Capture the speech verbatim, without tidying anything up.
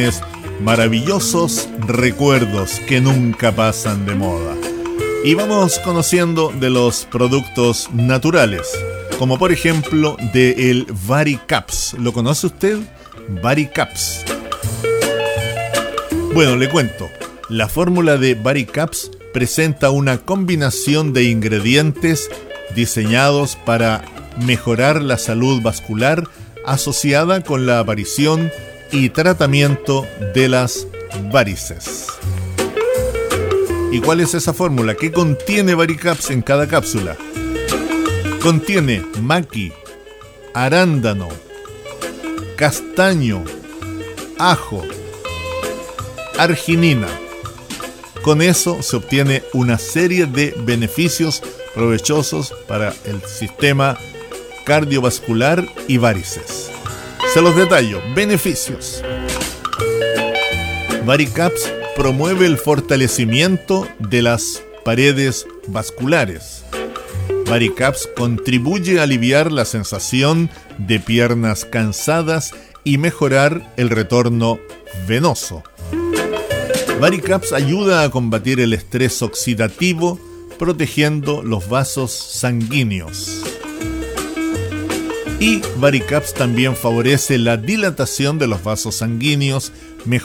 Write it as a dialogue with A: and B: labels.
A: Maravillosos recuerdos que nunca pasan de moda. Y vamos conociendo de los productos naturales, como por ejemplo de el Varicaps. ¿Lo conoce usted? Varicaps. Bueno, le cuento. La fórmula de Varicaps presenta una combinación de ingredientes diseñados para mejorar la salud vascular asociada con la aparición y tratamiento de las varices. ¿Y cuál es esa fórmula? ¿Qué contiene Varicaps en cada cápsula? Contiene maqui, arándano, castaño, ajo, arginina. Con eso se obtiene una serie de beneficios provechosos para el sistema cardiovascular y varices. Se los detallo. Beneficios. Varicaps promueve el fortalecimiento de las paredes vasculares. Varicaps contribuye a aliviar la sensación de piernas cansadas y mejorar el retorno venoso. Varicaps ayuda a combatir el estrés oxidativo, protegiendo los vasos sanguíneos. Y Varicaps también favorece la dilatación de los vasos sanguíneos, mejorando